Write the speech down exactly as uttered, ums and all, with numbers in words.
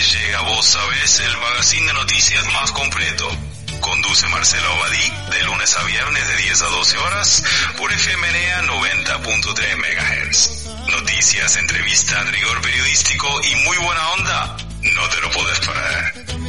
llega Vos Sabés, el magazine de noticias más completo. Conduce Marcelo Abadí, de lunes a viernes de diez a doce horas, por F M N A noventa punto tres megahertz. Noticias, entrevistas, rigor periodístico y muy buena onda. No te lo podés perder.